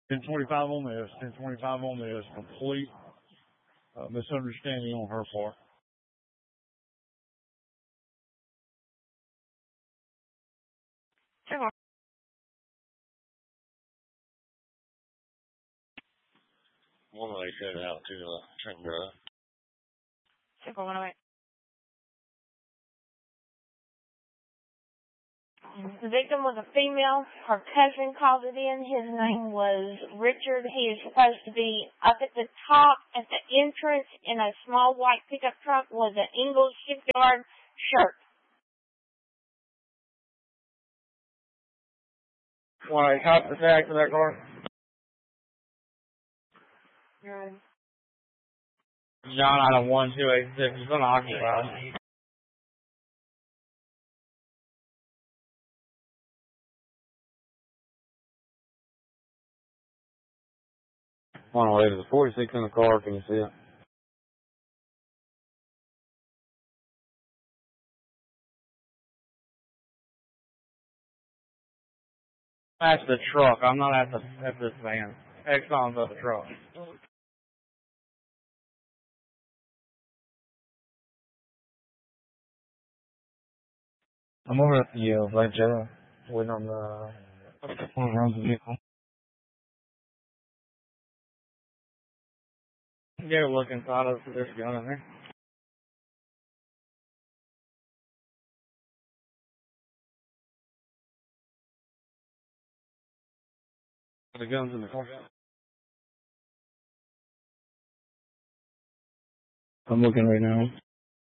1025 on this. 1025 on this. Complete misunderstanding on her part. Sure. One way head out to Trenton Drive. Sure, 108. The victim was a female. Her cousin called it in. His name was Richard. He is supposed to be up at the top at the entrance in a small white pickup truck with an Ingalls Shipyard shirt. Why, cop the tag for that car? John out of 1286 is unoccupied. One way, there's a 46 in the car, can you see it? That's the truck. I'm not at this van. Exxon's at the truck. I'm over at the Black Jail, waiting on the one around the vehicle. Yeah, look inside of this gun in there. The gun's in the car. I'm looking right now.